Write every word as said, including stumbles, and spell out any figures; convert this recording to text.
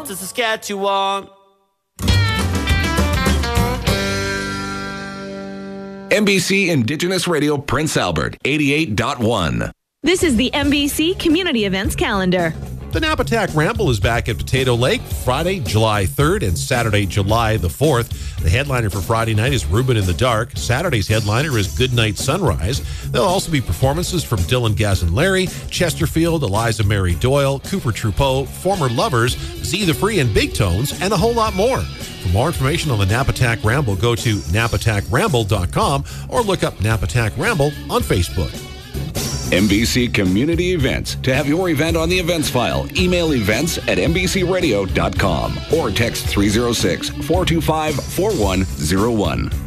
to Saskatchewan. N B C Indigenous Radio Prince Albert, eighty-eight point one. This is the N B C Community Events Calendar. The Napatak Ramble is back at Potato Lake Friday, July third and Saturday, July the fourth. The headliner for Friday night is Ruben in the Dark. Saturday's headliner is Goodnight Sunrise. There'll also be performances from Dylan Gaz and Larry, Chesterfield, Eliza Mary Doyle, Cooper Troupeau, Former Lovers, Z the Free and Big Tones, and a whole lot more. For more information on the Napatak Ramble, go to napatak ramble dot com or look up Napatak Ramble on Facebook. N B C Community Events. To have your event on the events file, email events at n b c radio dot com or text three oh six, four two five, four one oh one.